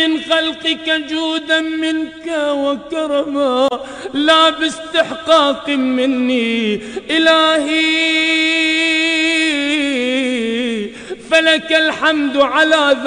من خلقك جودا منك وكرما لا باستحقاق مني إلهي، فلك الحمد على